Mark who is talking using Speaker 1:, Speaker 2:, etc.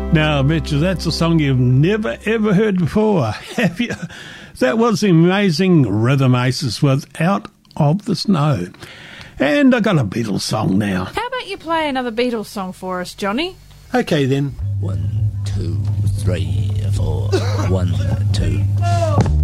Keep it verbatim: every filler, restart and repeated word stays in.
Speaker 1: Now, I bet you that's a song you've never ever heard before, have you? That was the amazing Rhythm Aces with Out of the Snow. And I got a Beatles song now.
Speaker 2: How about you play another Beatles song for us, Johnny?
Speaker 1: Okay then.
Speaker 3: One, two, three, four. One, two.